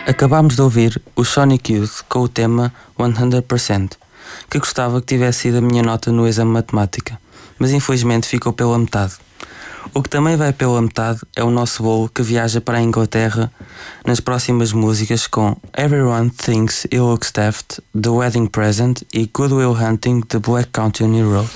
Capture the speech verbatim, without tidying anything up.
Acabámos de ouvir o Sonic Youth com o tema cem por cento, que gostava que tivesse sido a minha nota no exame de matemática, mas infelizmente ficou pela metade. O que também vai pela metade é o nosso bolo que viaja para a Inglaterra nas próximas músicas com Everyone Thinks He Looks Daft, The Wedding Present e Good Will Hunting, The Black Country Road.